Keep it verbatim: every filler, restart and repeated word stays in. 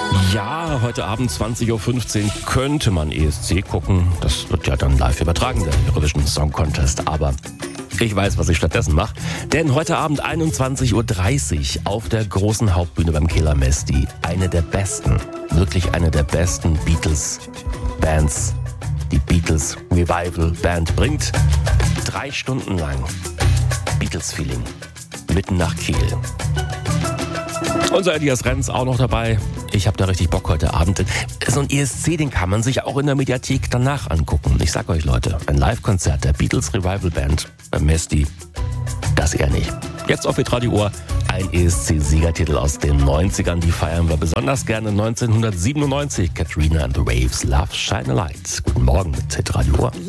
Ja, heute Abend zwanzig Uhr fünfzehn könnte man E S C gucken. Das wird ja dann live übertragen, der Eurovision Song Contest. Aber ich weiß, was ich stattdessen mache. Denn heute Abend einundzwanzig Uhr dreißig auf der großen Hauptbühne beim Killer Mesti eine der besten, wirklich eine der besten Beatles-Bands, die Beatles Revival Band bringt. Drei Stunden lang Beatles-Feeling mitten nach Kiel. Unser Elias Renz auch noch dabei. Ich habe da richtig Bock heute Abend. So ein E S C, den kann man sich auch in der Mediathek danach angucken. Ich sag euch Leute, ein Live-Konzert der Beatles Revival Band beim Mesti, das eher nicht. Jetzt auf Hitradio Ohr, ein E S C-Siegertitel aus den neunzigern, die feiern wir besonders gerne. neunzehnhundertsiebenundneunzig, Katrina and the Waves, Love Shine a Light. Guten Morgen mit Hitradio Ohr.